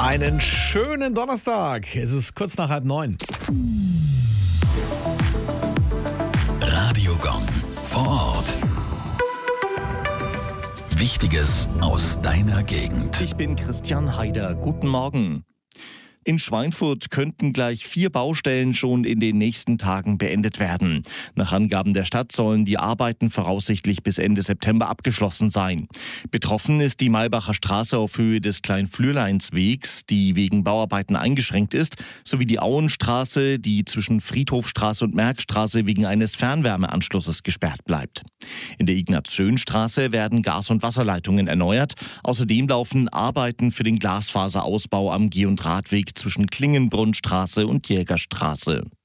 Einen schönen Donnerstag. Es ist kurz nach 8:30. Radiogong vor Ort. Wichtiges aus deiner Gegend. Ich bin Christian Haider. Guten Morgen. In Schweinfurt könnten gleich 4 Baustellen schon in den nächsten Tagen beendet werden. Nach Angaben der Stadt sollen die Arbeiten voraussichtlich bis Ende September abgeschlossen sein. Betroffen ist die Malbacher Straße auf Höhe des Klein-Flürleinswegs, die wegen Bauarbeiten eingeschränkt ist, sowie die Auenstraße, die zwischen Friedhofstraße und Merkstraße wegen eines Fernwärmeanschlusses gesperrt bleibt. In der Ignaz-Schön-Straße werden Gas- und Wasserleitungen erneuert. Außerdem laufen Arbeiten für den Glasfaserausbau am Geh- und Radweg zwischen Klingenbrunnstraße und Jägerstraße.